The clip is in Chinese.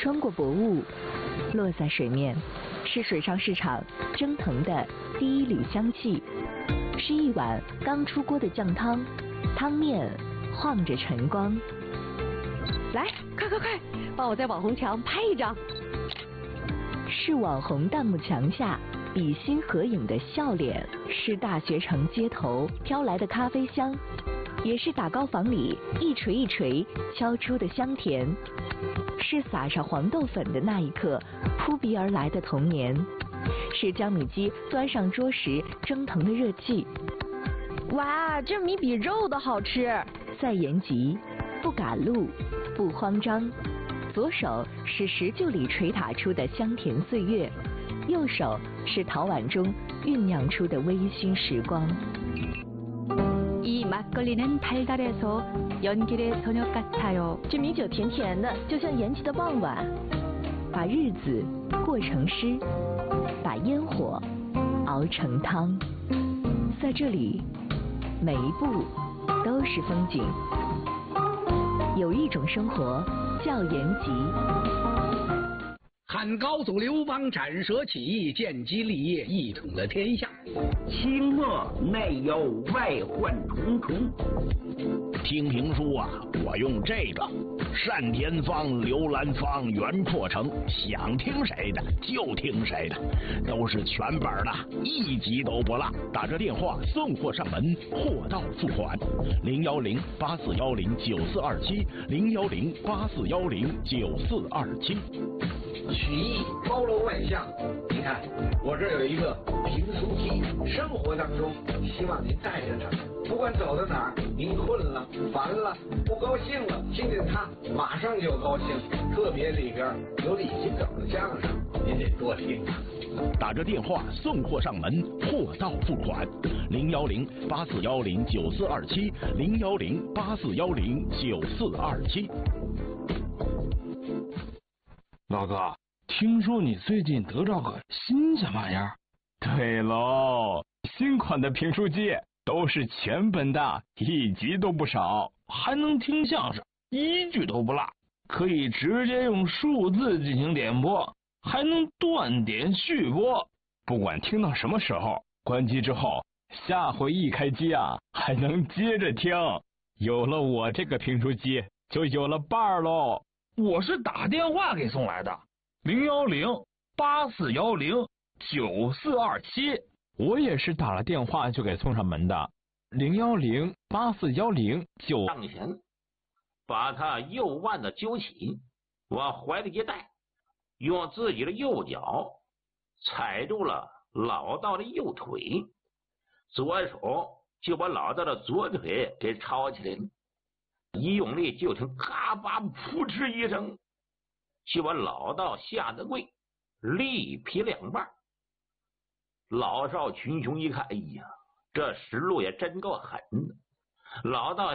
穿过薄雾，落在水面，是水上市场蒸腾的第一缕香气，是一碗刚出锅的酱汤，汤面晃着晨光。 来，快，帮我在网红墙拍一张。 是网红弹幕墙下比心合影的笑脸，是大学城街头飘来的咖啡香，也是打糕房里一锤一锤敲出的香甜，是撒上黄豆粉的那一刻扑鼻而来的童年，是江米鸡端上桌时蒸腾的热气。 哇，这米比肉都好吃。 在延吉，不赶路，不慌张。左手是石臼里捶打出的香甜岁月，右手是陶碗中酝酿出的微醺时光。 이 막걸리는 달달해서 연길의 저녁 같아요。这米酒甜甜的，就像延吉的傍晚。 把日子过成诗，把烟火熬成汤。在这里，每一步都是风景。有一种生活叫延吉。 汉高祖刘邦斩蛇起义，建基立业，一统了天下。 清末内有外患重重。 听评书啊，我用这个单田芳、刘兰芳、袁阔成，想听谁的就听谁的，都是全本的，一集都不落。打这电话送货上门，货到付款。010-8410-9427，010-8410-9427。 曲艺包罗万象，你看我这有一个评书机，生活当中希望您带着它，不管走到哪儿，您困了、烦了、不高兴了，听见它马上就高兴。特别里边有李金斗的相声，您得多听啊。 打着电话送货上门，货到付款。010-8410-9427，010-8410-9427。 老哥，听说你最近得着个新鲜玩意儿？ 对喽，新款的评书机都是全本的，一集都不少， 还能听相声，一句都不落，可以直接用数字进行点播，还能断点续播， 不管听到什么时候，关机之后，下回一开机啊，还能接着听。有了我这个评书机，就有了伴儿喽。 我是打电话给送来的，010-8410-9427。 我也是打了电话就给送上门的，010-8410-9。 上前把他右腕的揪起，往怀里一带，用自己的右脚踩住了老道的右腿，左手就把老道的左腿给抄起来了。一用力，就听咔吧扑哧一声，就把老道吓得跪，力劈两半。老少群雄一看，哎呀，这石路也真够狠的。老道